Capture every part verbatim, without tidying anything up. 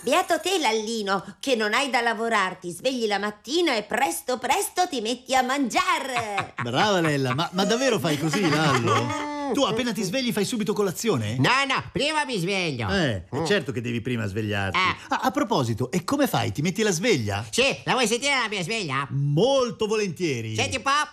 beato te, Lallino, che non hai da lavorare, ti svegli la mattina e presto presto ti metti a mangiare. Brava Lella, ma, ma davvero fai così, Lallo? Tu appena ti svegli fai subito colazione? No, no, prima mi sveglio. Eh, è certo che devi prima svegliarti. Eh. Ah, a proposito, e come fai? Ti metti la sveglia? Sì, la vuoi sentire la mia sveglia? Molto volentieri. Senti un po'.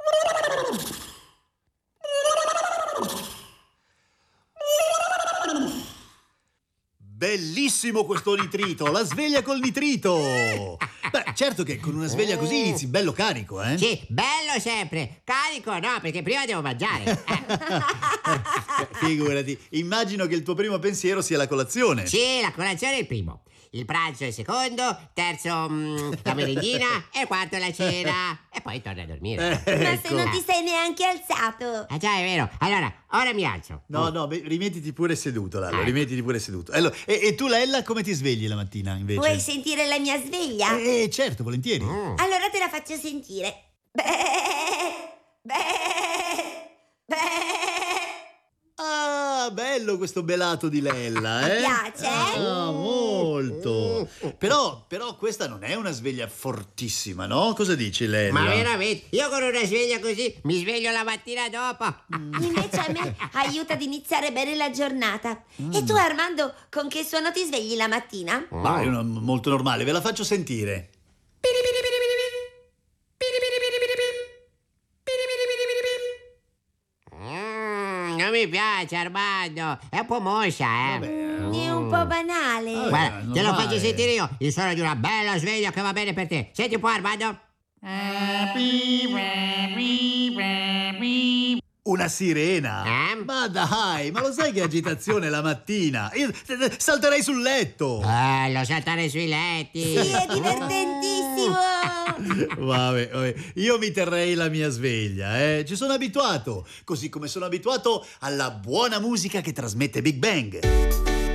Bellissimo questo nitrito, la sveglia col nitrito. Beh, certo che con una sveglia così inizi bello carico, eh? Sì, bello sempre. Carico no, perché prima devo mangiare. Figurati, immagino che il tuo primo pensiero sia la colazione. Sì, la colazione è il primo. Il pranzo è il secondo, terzo mm, la merendina e il quarto la cena. E poi torno a dormire. Eh, Ma ecco. se non ti sei neanche alzato. Ah già, è vero. Allora, ora mi alzo. No, no, beh, rimettiti pure seduto, Lallo, Ecco. rimettiti pure seduto. Allora, e, e tu, Lella, come ti svegli la mattina, invece? Vuoi sentire la mia sveglia? Eh, certo, volentieri. Mm. Allora te la faccio sentire. Beh, beh, beh. Ah, bello questo belato di Lella, eh? Ti piace? Ah, molto. Però, però questa non è una sveglia fortissima, no? Cosa dici, Lella? Ma veramente, io con una sveglia così mi sveglio la mattina dopo. Invece a me aiuta ad iniziare bene la giornata. E tu, Armando, con che suono ti svegli la mattina? Dai, una- molto normale, ve la faccio sentire. Mm, non mi piace, Armando. È un po' moscia, eh. È un po' banale. Vabbè. Guarda, Eh, te lo normale. faccio sentire io. Il suono di una bella sveglia che va bene per te. Senti un po', Armando. Una sirena? Eh? Ma dai, ma lo sai che agitazione la mattina? Io eh, salterei sul letto. Bello saltare sui letti. Sì, è divertentissimo. Vabbè, vabbè, io mi terrei la mia sveglia, eh. Ci sono abituato, così come sono abituato alla buona musica che trasmette Big Bang.